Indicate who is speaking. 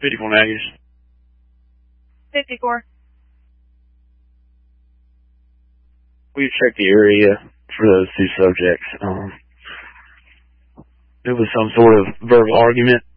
Speaker 1: 54 negatives.
Speaker 2: 54.
Speaker 1: We checked the area for those two subjects. It was some sort of verbal argument